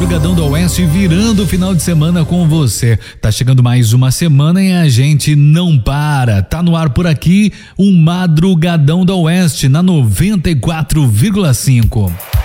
Madrugadão do Oeste virando o final de semana com você. Tá chegando mais uma semana e a gente não para. Tá no ar por aqui o Madrugadão do Oeste na 94,5.